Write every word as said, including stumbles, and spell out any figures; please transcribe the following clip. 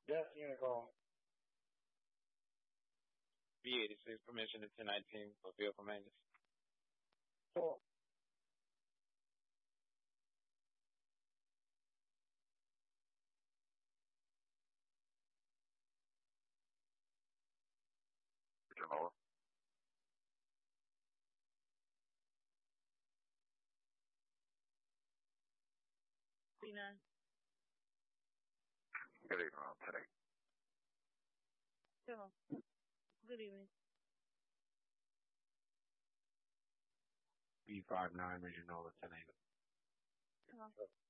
Yes, Unicorn. B eighty-six, permission to ten nineteen, fulfill for maintenance. So, General. C nine. Good evening, on ten eight. Hello. Good evening. B five nine, regional ten eight. Hello.